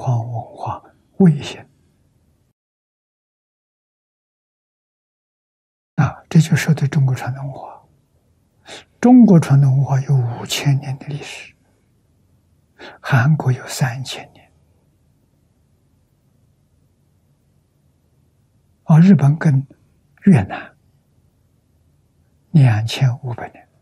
皇文化卫星这就说的中国传统文化。中国传统文化有5000年的历史，韩国有3000年，日本跟越南2500年，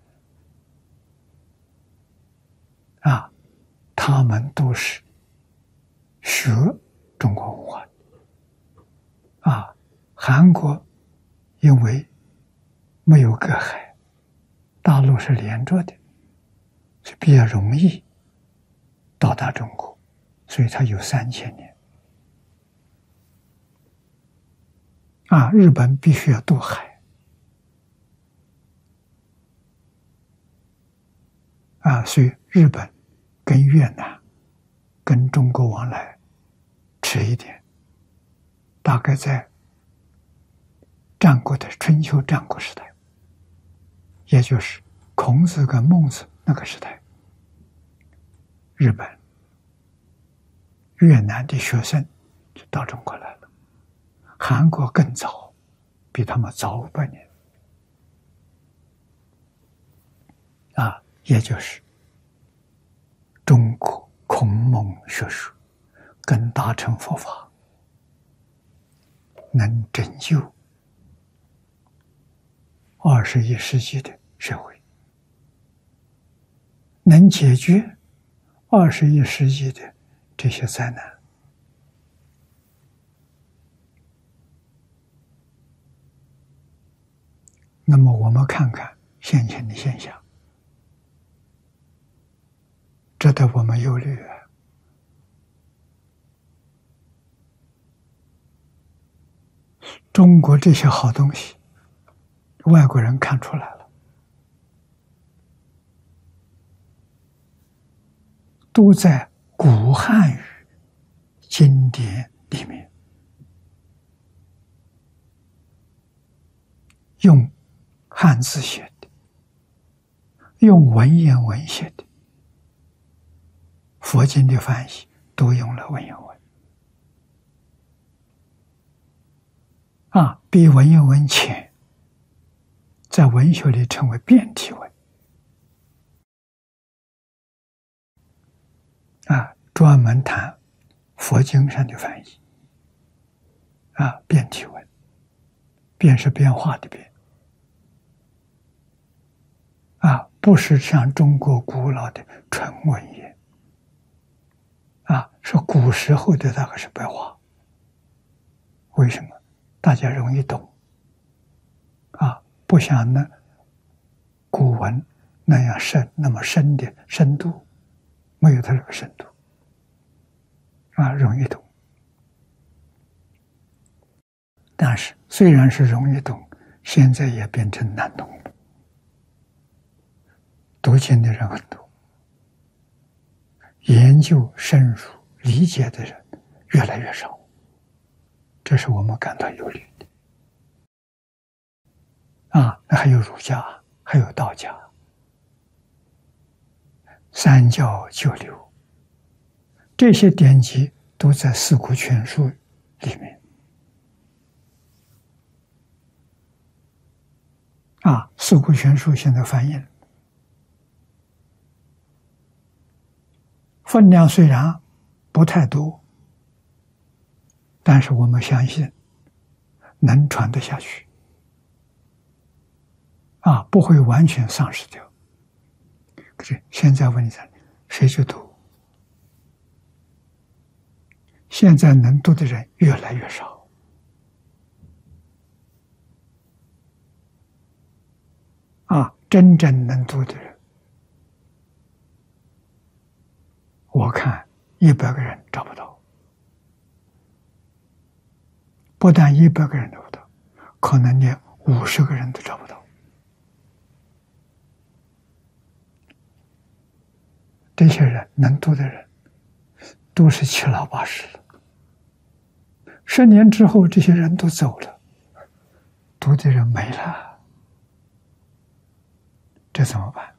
他们都是学中国文化的。韩国因为没有隔海，大陆是连着的，所以比较容易到达中国，所以它有3000年。日本必须要渡海，所以日本跟越南跟中国往来迟一点，大概在战国的春秋战国时代，也就是孔子跟孟子那个时代，日本、越南的学生就到中国来了。韩国更早，比他们早500年，也就是中国孔孟学术跟大乘佛法能拯救21世纪的社会，能解决21世纪的这些灾难。那么我们看看现前的现象，值得我们忧虑。中国这些好东西，外国人看出来了，都在古汉语经典里面，用汉字写的，用文言文写的，佛经的翻译都用了文言文，比文言文浅，在文学里称为变体文，专门谈佛经上的翻译，变体文，变是变化的变，不是像中国古老的纯文言，是古时候的那个是白话。为什么？大家容易懂，不像那古文那样深，那么深的深度，没有它这个深度，容易懂。但是虽然是容易懂，现在也变成难懂了。读经的人很多，研究深入理解的人越来越少，这是我们感到忧虑的。那还有儒家，还有道家，三教九流，这些典籍都在《四库全书》里面。《四库全书》现在翻译了，分量虽然不太多，但是我们相信能传得下去，不会完全丧失掉。可是现在问题在谁去读？现在能读的人越来越少。真正能读的人，我看100个人找不到，不但100个人找不到，可能连50个人都找不到。这些人能读的人，都是7老80了。10年之后，这些人都走了，读的人没了，这怎么办？